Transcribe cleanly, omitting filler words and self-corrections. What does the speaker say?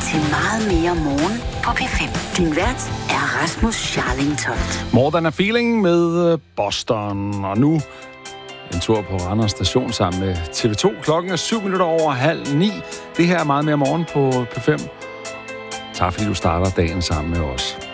til Meget mere morgen på P5. Din vært er Rasmus Scharling-Toft. More Than a Feeling med Boston. Og nu en tur på Randers Station sammen med TV2. Klokken er 7:07. Det her er Meget mere morgen på P5. Tak fordi du starter dagen sammen med os.